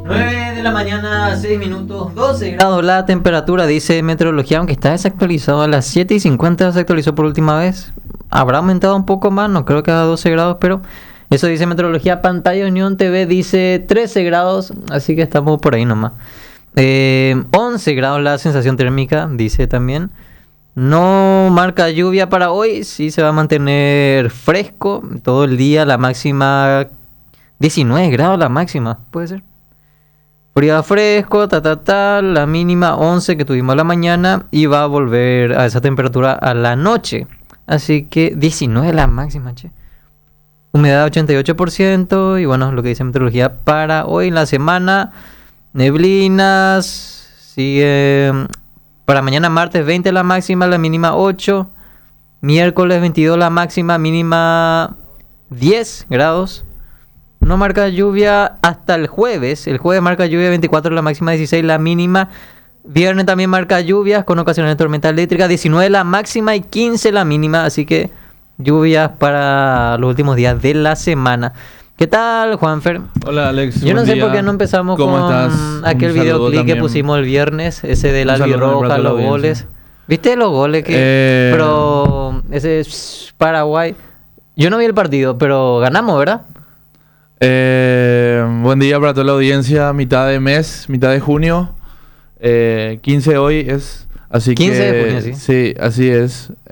9 de la mañana, 6 minutos, 12 grados la temperatura, dice meteorología, aunque está desactualizado a las 7:50, se actualizó por última vez. Habrá aumentado un poco más, no creo que a 12 grados, pero eso dice meteorología. Pantalla Unión TV dice 13 grados, así que estamos por ahí nomás. 11 grados la sensación térmica, dice también. No marca lluvia para hoy, sí se va a mantener fresco todo el día, la máxima 19 grados la máxima, puede ser. Frío fresco, la mínima 11 que tuvimos a la mañana y va a volver a esa temperatura a la noche. Así que 19 la máxima, che. Humedad 88% y bueno, lo que dice meteorología para hoy en la semana. Neblinas, sigue para mañana martes 20 la máxima, la mínima 8. Miércoles 22 la máxima, mínima 10 grados. No marca lluvia hasta el jueves. El jueves marca lluvia 24 la máxima, 16 la mínima. Viernes también marca lluvias con ocasiones de tormenta eléctrica, 19 la máxima y 15 la mínima. Así que lluvias para los últimos días de la semana. ¿Qué tal, Juanfer? Hola, Alex. Yo no sé por qué no empezamos con aquel videoclip que pusimos el viernes, ese del albirroja, los goles. ¿Viste los goles que? Pero ese es Paraguay. Yo no vi el partido, pero ganamos, ¿verdad? Buen día para toda la audiencia. Mitad de mes, mitad de junio. 15 hoy es. Así 15 que, de junio, sí. Sí, así es.